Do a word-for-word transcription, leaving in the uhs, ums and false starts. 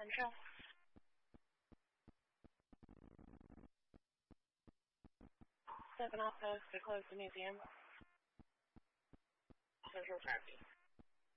Central. Seven off post to close the museum. Central Taxi.